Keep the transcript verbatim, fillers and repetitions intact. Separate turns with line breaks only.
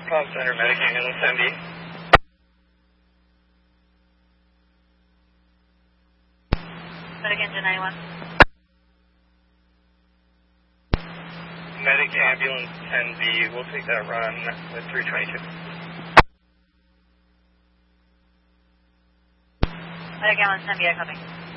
Call Center, Medic Ambulance ten B.
Medic Engine ninety-one.
Medic Ambulance ten B, we'll take that run with three twenty-two.
Medic Ambulance ten B, I copy.